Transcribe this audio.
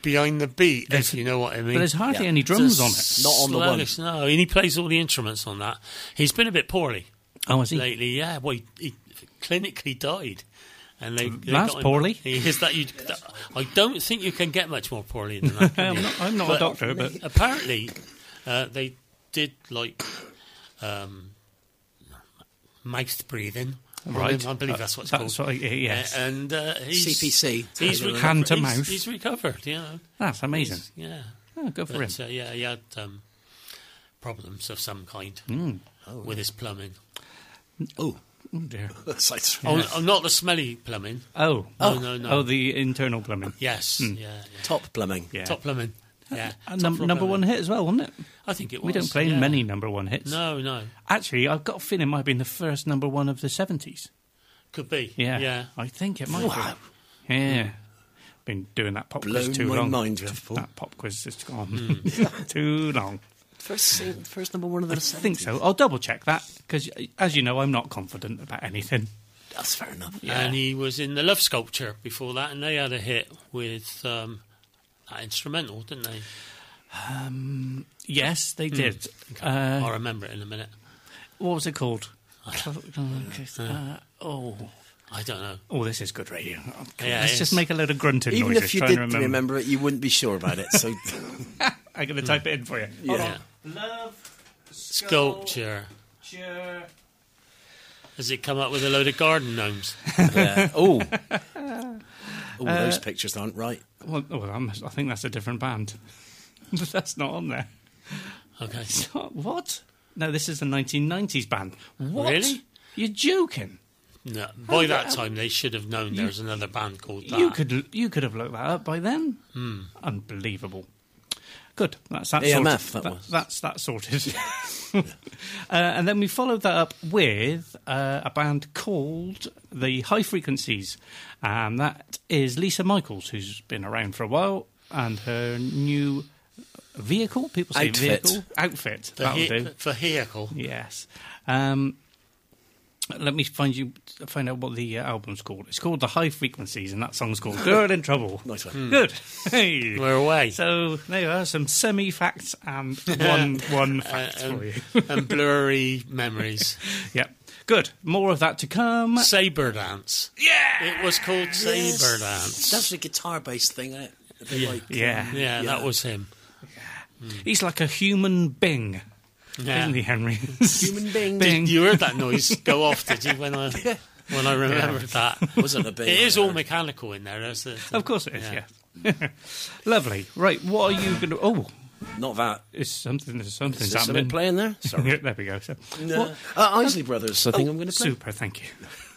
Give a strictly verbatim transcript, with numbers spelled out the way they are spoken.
behind the beat, There's- if you know what I mean. But there's hardly Yeah. any drums on it. Just Not on the one. sluggish, no, and he plays all the instruments on that. He's been a bit poorly Oh, is he? lately, yeah. Well, he, he clinically died. And they, they That's got him- poorly. He is that you. That, I don't think you can get much more poorly than that. can I'm you? not, I'm not a doctor, but apparently uh, they did like um, mouth breathing. Right. I believe that's what it's that's called. what, yes. Uh, and uh, he's, C P C. He's recovered. Hand to he's, mouth. He's recovered. You know. That's amazing. He's- yeah. Oh, good for him. But, uh, yeah, he had um, problems of some kind Mm. with his plumbing. Oh, Oh, dear. that's like Oh, oh, not the smelly plumbing. Oh. No, no, no. Oh, the internal plumbing. Yes. Yeah, yeah. top plumbing. Yeah. Top plumbing. Yeah. A Top num- floor number plumbing. one hit as well, wasn't it? I think it was. We don't play yeah. many number one hits. No, no. Actually, I've got a feeling it might have been the first number one of the seventies. Could be. Yeah. Yeah. I think it might Wow. be. Yeah. Been doing that pop quiz Blown too my long. mind, you have, Paul. That pop quiz has gone Hmm. too long. First, sing- first number one of the I think so. I'll double check that because, as you know, I'm not confident about anything. That's fair enough. And he was in the Love Sculpture before that, and they had a hit with um, that instrumental, didn't they? Yes, they did. Okay. Uh, I'll remember it in a minute. what was it called? uh, oh, I don't know. oh, this is good radio. Okay, Yeah, let's it just is. make a load of grunting Even noises. if you trying did to remember. remember it, you wouldn't be sure about it. So I'm going to type it in for you. Hold Yeah. on. Love Sculpture. sculpture. Has it come up with a load of garden gnomes? yeah. oh, oh, those pictures aren't right. Well, oh, I'm, I think that's a different band. But that's not on there. Okay. What? No, this is a nineteen nineties band. What? Really? You're joking. No. By that time, they should have known there was another band called that. You could you could have looked that up by then. Hmm. Unbelievable. Good. That's that. A M F, sorted. that was. That's that sorted. uh, and then we followed that up with uh, a band called the High Frequencies, and that is Lisa Michaels, who's been around for a while, and her new vehicle. People say Outfit. vehicle outfit. For, That'll he- do. for vehicle. Yes. Um, let me find you find out what the uh, album's called. It's called The High Frequencies, and that song's called Girl in Trouble. Nice one. Good. Hey. We're away. So there you are, some semi-facts and one one fact Uh, for you. and, and blurry memories. Yep. Good. More of that to come. Sabre Dance. Yeah. It was called Sabre Yes. Dance. That's a guitar-based thing, isn't it? A bit Yeah. like, Yeah. yeah, Yeah. that was him. He's like a human Bing, Yeah. isn't he, Henry? human being. Bing. You heard that noise go off, did you? When I when I remembered that. Wasn't a big. It is all mechanical in there, isn't it? Of course it is. Yeah. Yeah. Lovely. Right. What are you going to? Oh, Not that. it's something. There's something's Is there happening. something playing there? Sorry. Yeah, there we go. So, No. what- Uh, Isley Brothers, I think I'm going to play. Super. Thank you.